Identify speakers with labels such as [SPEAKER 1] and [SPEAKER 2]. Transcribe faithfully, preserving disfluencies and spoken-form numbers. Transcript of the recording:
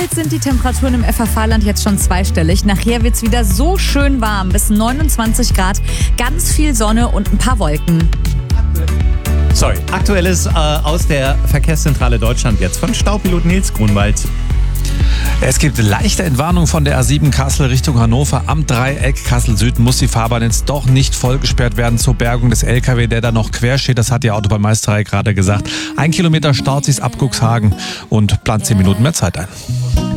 [SPEAKER 1] Jetzt sind die Temperaturen im F H V-Land jetzt schon zweistellig. Nachher wird es wieder so schön warm, bis neunundzwanzig Grad, ganz viel Sonne und ein paar Wolken.
[SPEAKER 2] Sorry, aktuelles äh, aus der Verkehrszentrale Deutschland jetzt von Staupilot Nils Grunwald.
[SPEAKER 3] Es gibt leichte Entwarnung von der A sieben Kassel Richtung Hannover. Am Dreieck Kassel Süd muss die Fahrbahn jetzt doch nicht vollgesperrt werden zur Bergung des L K W, der da noch quer steht. Das hat die Autobahnmeisterei gerade gesagt. Ein Kilometer staut sich ab Cuxhagen und plant zehn Minuten mehr Zeit ein.